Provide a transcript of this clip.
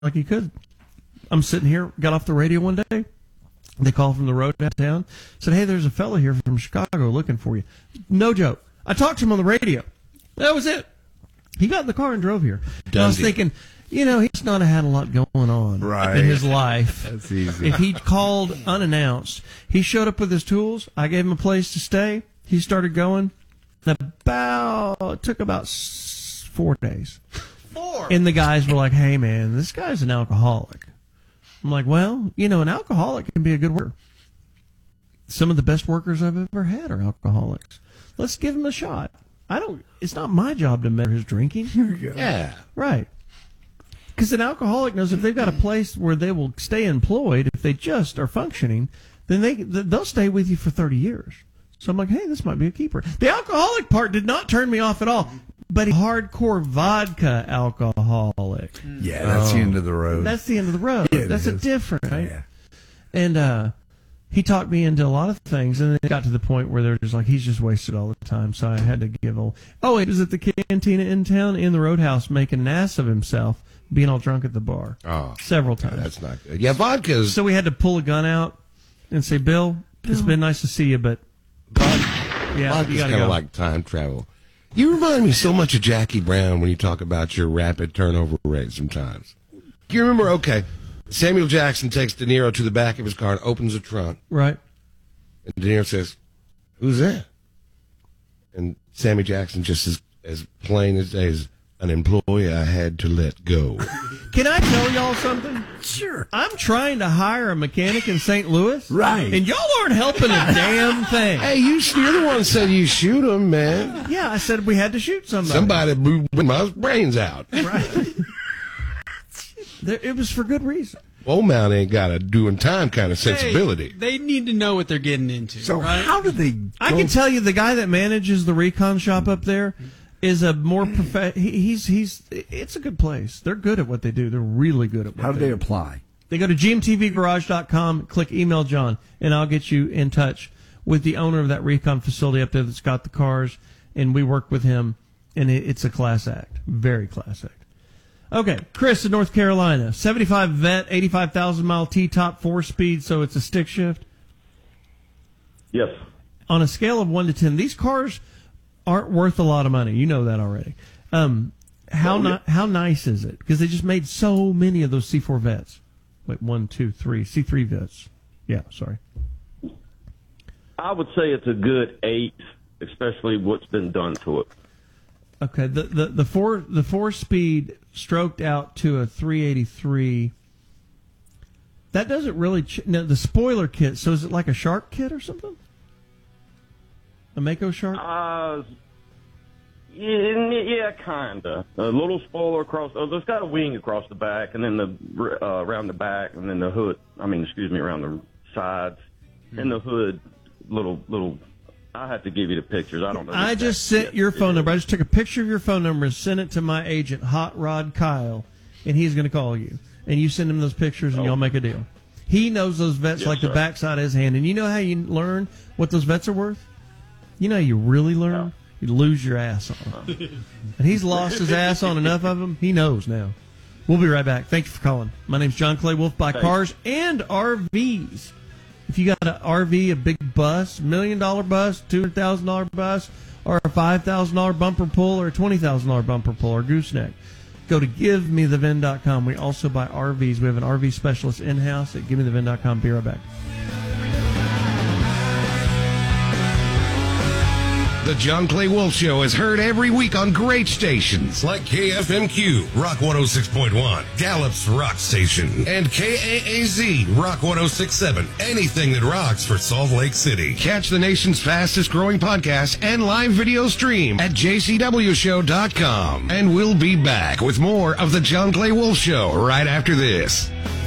like he could. I'm sitting here, got off the radio one day. They called from the road downtown, said, "Hey, there's a fella here from Chicago looking for you." No joke. I talked to him on the radio. That was it. He got in the car and drove here. And I was thinking, he's not had a lot going on in his life. That's easy. If he called unannounced, he showed up with his tools. I gave him a place to stay. He started going. It took about 4 days. 4? And the guys were like, "Hey, man, this guy's an alcoholic." I'm like, well, an alcoholic can be a good worker. Some of the best workers I've ever had are alcoholics. Let's give him a shot. It's not my job to measure his drinking. Yeah. Right. Because an alcoholic knows if they've got a place where they will stay employed, if they just are functioning, then they'll stay with you for 30 years. So I'm like, hey, this might be a keeper. The alcoholic part did not turn me off at all. But a hardcore vodka alcoholic. Yeah, that's the end of the road. That's the end of the road. Yeah, that's a different, right? Yeah. And he talked me into a lot of things, and then it got to the point where they're just like, he's just wasted all the time, so I had to give a... Oh, he was at the cantina in town, in the Roadhouse, making an ass of himself, being all drunk at the bar. Oh. Several times. That's not good. Yeah, vodka's... So we had to pull a gun out and say, Bill, it's been nice to see you, but... Vodka's kind of like time travel. You remind me so much of Jackie Brown when you talk about your rapid turnover rate sometimes. You remember, Samuel Jackson takes De Niro to the back of his car and opens the trunk. Right. And De Niro says, "Who's that?" And Sammy Jackson, just as plain as day, is an employee I had to let go. Can I tell y'all something? Sure. I'm trying to hire a mechanic in St. Louis. Right. And y'all aren't helping a damn thing. Hey, you're the one who said you shoot him, man. Yeah, I said we had to shoot somebody. Somebody blew my brains out. Right. It was for good reason. Old Mount ain't got a doing time kind of sensibility. Hey, they need to know what they're getting into. So right? how did they... I can tell you the guy that manages the recon shop up there is a more it's a good place. They're good at what they do. They're really good at what How do they apply? They go to gmtvgarage.com, click email John, and I'll get you in touch with the owner of that recon facility up there that's got the cars, and we work with him, and it's a class act. Very class act. Okay, Chris in North Carolina, 75 Vet, 85,000-mile T-top, 4-speed, so it's a stick shift. Yes. On a scale of 1 to 10, these cars aren't worth a lot of money. You know that already. How nice is it? Because they just made so many of those C4 Vets. Wait, 1, 2, 3, C3 Vets. Yeah, sorry. I would say it's a good 8, especially what's been done to it. Okay, the 4-speed stroked out to a 383. That doesn't really no, the spoiler kit. So is it like a shark kit or something? A Mako shark? Yeah, kinda. A little spoiler across. It's got a wing across the back, and then around the back, and then the hood. Around the sides, and the hood. Little. I have to give you the pictures. I don't know. I just sent your phone number. I just took a picture of your phone number and sent it to my agent, Hot Rod Kyle, and he's going to call you. And you send him those pictures, and y'all make a deal. He knows those vets like the backside of his hand. And you know how you learn what those vets are worth? You know how you really learn? No. You lose your ass on them. And he's lost his ass on enough of them. He knows now. We'll be right back. Thank you for calling. My name's John Clay Wolf. Buy cars and RVs. If you got an RV, a big bus, $1 million bus, $200,000 bus, or a $5,000 bumper pull, or a $20,000 bumper pull, or gooseneck, go to GiveMeTheVin.com. We also buy RVs. We have an RV specialist in-house at GiveMeTheVin.com. Be right back. The John Clay Wolf Show is heard every week on great stations like KFMQ, Rock 106.1, Gallup's Rock Station, and KAAZ, Rock 106.7, anything that rocks for Salt Lake City. Catch the nation's fastest growing podcast and live video stream at jcwshow.com. And we'll be back with more of the John Clay Wolf Show right after this.